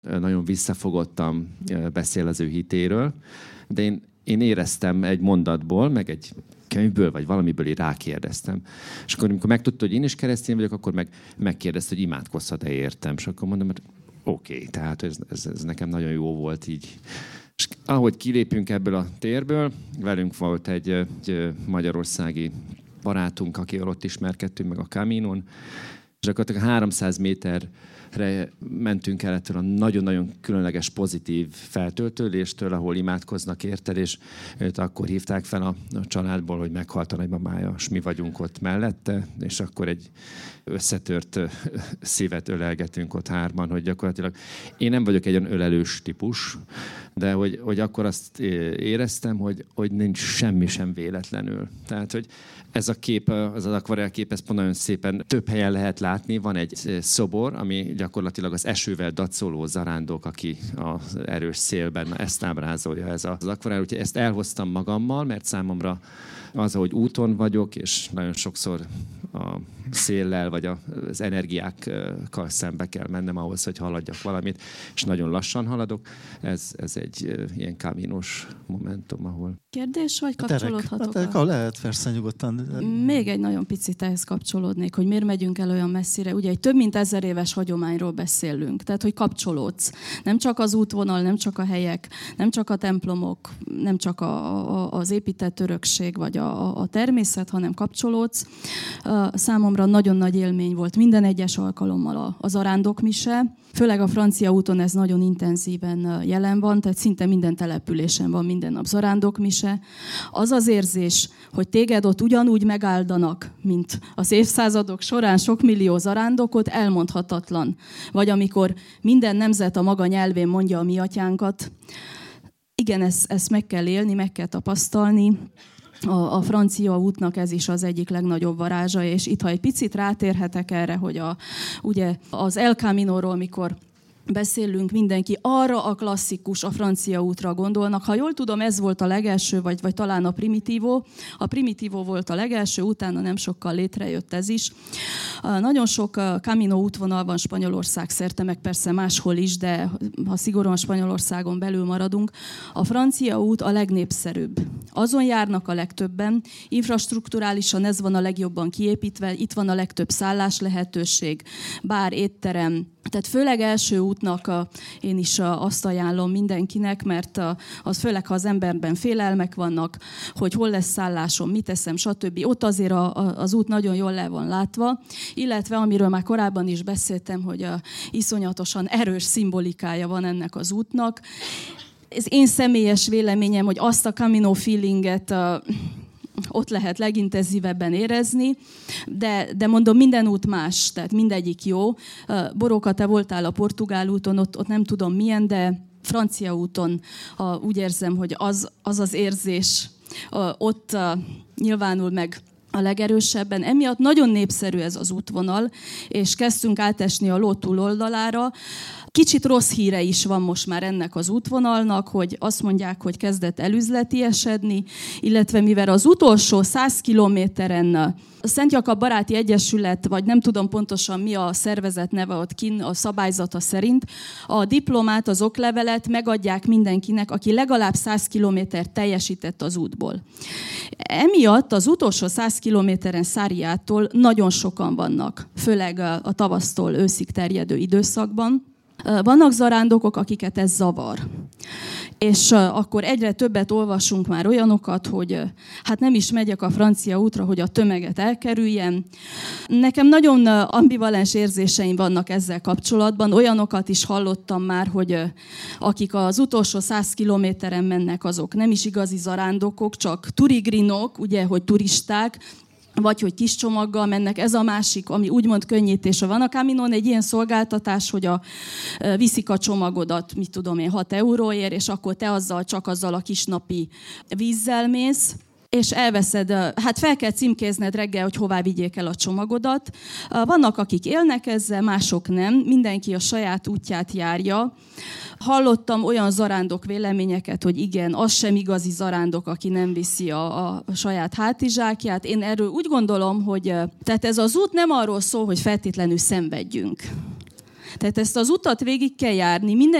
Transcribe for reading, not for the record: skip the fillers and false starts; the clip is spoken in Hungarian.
nagyon visszafogottan beszél az ő hitéről, de én éreztem egy mondatból, meg egy könyvből, vagy valamiből én rákérdeztem. És akkor, amikor megtudta, hogy én is keresztény vagyok, akkor megkérdezte, hogy imádkozhat-e értem. És akkor mondom, hogy oké, tehát ez nekem nagyon jó volt így. És ahogy kilépünk ebből a térből, velünk volt egy magyarországi barátunk, akivel ott ismerkedtünk meg a Caminon, és akkor 300 méterre mentünk el ettől a nagyon-nagyon különleges pozitív feltöltődéstől, ahol imádkoznak érted, és őt akkor hívták fel a családból, hogy meghalt a nagymamája, és mi vagyunk ott mellette, és akkor egy összetört szívet ölelgetünk ott hárman, hogy gyakorlatilag én nem vagyok egy olyan ölelős típus, de hogy akkor azt éreztem, hogy nincs semmi sem véletlenül. Tehát, hogy ez a kép, az akvarellkép, ez pont nagyon szépen több helyen lehet látni. Van egy szobor, ami gyakorlatilag az esővel dacoló zarándok, aki az erős szélben, ezt ábrázolja ez az akvarell. Úgyhogy ezt elhoztam magammal, mert számomra az, hogy úton vagyok, és nagyon sokszor a széllel, vagy az energiákkal szembe kell mennem ahhoz, hogy haladjak valamit, és nagyon lassan haladok. Ez egy ilyen kaminos momentum, ahol... Kérdés, vagy kapcsolódhatok? Lehet, persze, nyugodtan. Még egy nagyon picit ehhez kapcsolódnék, hogy miért megyünk el olyan messzire. Ugye egy több mint 1000 éves hagyományról beszélünk, tehát hogy kapcsolódsz. Nem csak az útvonal, nem csak a helyek, nem csak a templomok, nem csak az épített örökség, vagy a természet, hanem kapcsolódsz. Számomra nagyon nagy élmény volt minden egyes alkalommal a zarándokmise. Főleg a francia úton ez nagyon intenzíven jelen van, tehát szinte minden településen van minden nap zarándokmise. Az az érzés, hogy téged ott ugyanúgy megáldanak, mint az évszázadok során sok millió zarándokot, elmondhatatlan. Vagy amikor minden nemzet a maga nyelvén mondja a mi atyánkat. Igen, ezt meg kell élni, meg kell tapasztalni. A francia útnak ez is az egyik legnagyobb varázsa, és itt, ha egy picit rátérhetek erre, hogy ugye az El Caminóról, mikor beszélünk, mindenki arra a klasszikus, a francia útra gondolnak. Ha jól tudom, ez volt a legelső, vagy talán a Primitivo. A Primitivo volt a legelső, utána nem sokkal létrejött ez is. Nagyon sok Camino útvonal van Spanyolország szerte, meg persze máshol is, de ha szigorúan Spanyolországon belül maradunk, a francia út a legnépszerűbb. Azon járnak a legtöbben, infrastrukturálisan ez van a legjobban kiépítve, itt van a legtöbb szállás lehetőség, bár, étterem. Tehát főleg első útnak én is azt ajánlom mindenkinek, mert az főleg, ha az emberben félelmek vannak, hogy hol lesz szállásom, mit teszem, stb. Ott azért az út nagyon jól le van látva, illetve amiről már korábban is beszéltem, hogy iszonyatosan erős szimbolikája van ennek az útnak. Ez én személyes véleményem, hogy azt a Camino feelinget ott lehet legintenzívebben érezni, de mondom, minden út más, tehát mindegyik jó. Boróka, te voltál a portugál úton, ott nem tudom milyen, de francia úton úgy érzem, hogy az érzés ott nyilvánul meg a legerősebben. Emiatt nagyon népszerű ez az útvonal, és kezdtünk átesni a ló túloldalára. Kicsit rossz híre is van most már ennek az útvonalnak, hogy azt mondják, hogy kezdett elüzletiesedni, illetve mivel az utolsó 100 kilométeren a Szent Jakab Baráti Egyesület, vagy nem tudom pontosan mi a szervezet neve ott kint, a szabályzata szerint, a diplomát, az oklevelet megadják mindenkinek, aki legalább 100 kilométert teljesített az útból. Emiatt az utolsó 100 kilométeren Száriától nagyon sokan vannak, főleg a tavasztól őszig terjedő időszakban. Vannak zarándokok, akiket ez zavar. És akkor egyre többet olvasunk már olyanokat, hogy hát nem is megyek a francia útra, hogy a tömeget elkerüljem. Nekem nagyon ambivalens érzéseim vannak ezzel kapcsolatban. Olyanokat is hallottam már, hogy akik az utolsó 100 kilométeren mennek, azok nem is igazi zarándokok, csak turigrinok, ugye, hogy turisták, vagy hogy kis csomaggal mennek. Ez a másik, ami úgymond könnyítése van a Caminon, egy ilyen szolgáltatás, hogy viszik a csomagodat, mit tudom én, 6 euróért, és akkor te csak azzal a kis napi vízzel mész, és elveszed, hát fel kell címkézned reggel, hogy hová vigyék el a csomagodat. Vannak, akik élnek ezzel, mások nem. Mindenki a saját útját járja. Hallottam olyan zarándok véleményeket, hogy igen, az sem igazi zarándok, aki nem viszi a saját hátizsákját. Én erről úgy gondolom, hogy tehát ez az út nem arról szól, hogy feltétlenül szenvedjünk. Tehát ezt az utat végig kell járni. Minden